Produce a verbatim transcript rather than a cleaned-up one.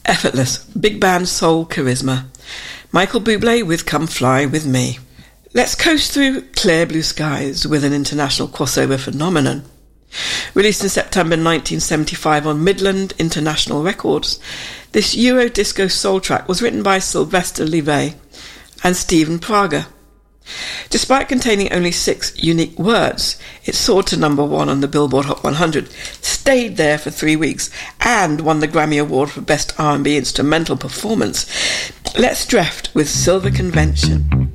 Effortless, big band soul charisma. Michael Bublé with Come Fly With Me. Let's coast through clear blue skies with an international crossover phenomenon. Released in September nineteen seventy-five on Midland International Records, this Euro disco soul track was written by Sylvester Levay and Stephen Prager. Despite containing only six unique words, it soared to number one on the Billboard Hot one hundred, stayed there for three weeks, and won the Grammy Award for Best R and B Instrumental Performance. Let's drift with Silver Convention.